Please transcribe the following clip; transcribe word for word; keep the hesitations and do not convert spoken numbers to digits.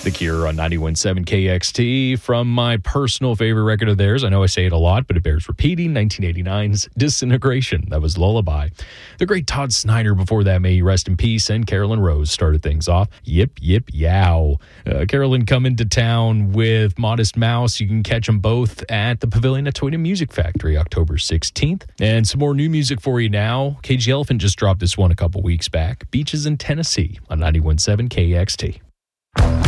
The Cure on ninety-one point seven K X T. From my personal favorite record of theirs, I know I say it a lot, but it bears repeating, nineteen eighty-nine's Disintegration. That was Lullaby. The great Todd Snyder before that, may he rest in peace, and Carolyn Rose started things off. Yip, yip, yow. Uh, Carolyn coming to town with Modest Mouse. You can catch them both at the Pavilion at Toyota Music Factory, October sixteenth. And some more new music for you now. Cage the Elephant just dropped this one a couple weeks back. Beaches in Tennessee on ninety-one point seven K X T.